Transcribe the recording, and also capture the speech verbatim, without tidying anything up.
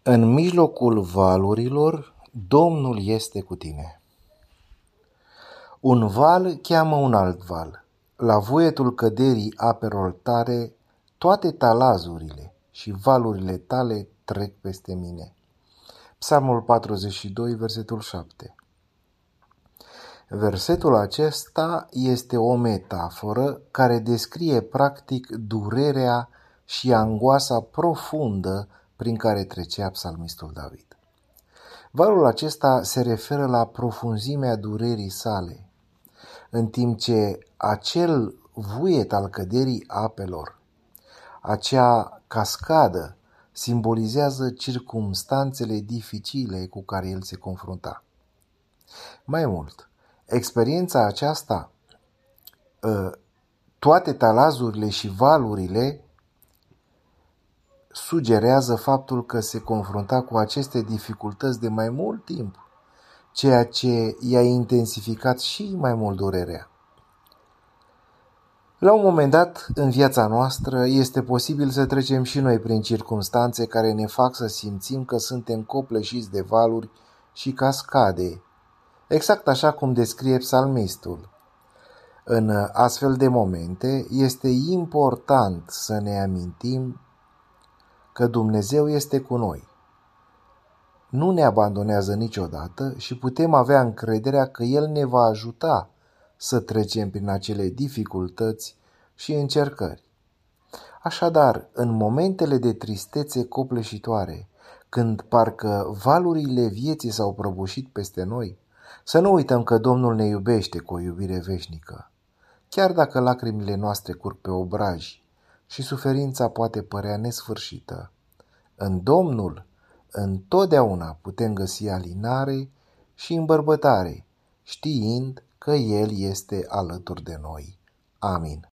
În mijlocul valurilor, Domnul este cu tine. Un val cheamă un alt val. La vuietul căderii apelor tale, toate talazurile și valurile tale trec peste mine. Psalmul patruzeci și doi, versetul șapte. Versetul acesta este o metaforă care descrie practic durerea și angoasa profundă prin care trecea psalmistul David. Valul acesta se referă la profunzimea durerii sale, în timp ce acel vuiet al căderii apelor, acea cascadă, simbolizează circumstanțele dificile cu care el se confrunta. Mai mult, experiența aceasta, toate talazurile și valurile, sugerează faptul că se confrunta cu aceste dificultăți de mai mult timp, ceea ce i-a intensificat și mai mult durerea. La un moment dat, în viața noastră, este posibil să trecem și noi prin circumstanțe care ne fac să simțim că suntem copleșiți de valuri și cascade, exact așa cum descrie psalmistul. În astfel de momente, este important să ne amintim că Dumnezeu este cu noi. Nu ne abandonează niciodată și putem avea încrederea că El ne va ajuta să trecem prin acele dificultăți și încercări. Așadar, în momentele de tristețe copleșitoare, când parcă valurile vieții s-au prăbușit peste noi, să nu uităm că Domnul ne iubește cu o iubire veșnică. Chiar dacă lacrimile noastre curg pe obraji și suferința poate părea nesfârșită, în Domnul întotdeauna putem găsi alinare și îmbărbătare, știind că El este alături de noi. Amin.